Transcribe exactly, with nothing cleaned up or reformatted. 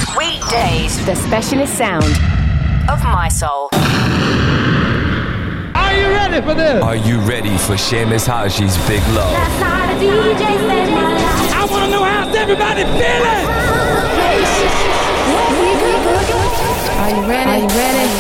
Weekdays. The specialist sound of my soul. Are you ready for this? Are you ready for Seamus Haji's Big Love? Last night a D J said my life. I want to know how's everybody feeling. Are you ready? Are you ready?